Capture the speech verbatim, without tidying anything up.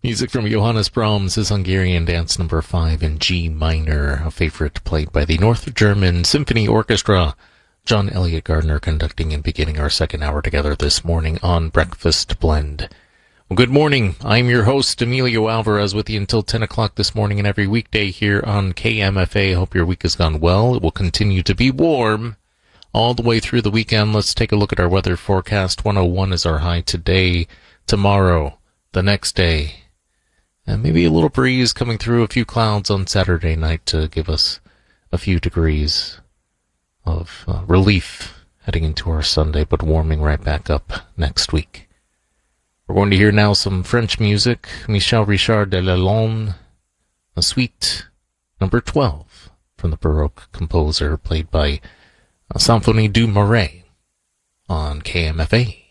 Music from Johannes Brahms, his Hungarian dance number five in G minor, a favorite played by the North German Symphony Orchestra. John Elliott Gardner conducting and beginning our second hour together this morning on Breakfast Blend. Well, good morning. I'm your host, Emilio Alvarez, with you until ten o'clock this morning and every weekday here on K M F A. Hope your week has gone well. It will continue to be warm all the way through the weekend. Let's take a look at our weather forecast. one oh one is our high today, tomorrow, the next day. And maybe a little breeze coming through, a few clouds on Saturday night to give us a few degrees of uh, relief heading into our Sunday, but warming right back up next week. We're going to hear now some French music. Michel Richard de Lalonde, a suite number twelve from the Baroque composer, played by uh, Symphonie du Marais on K M F A.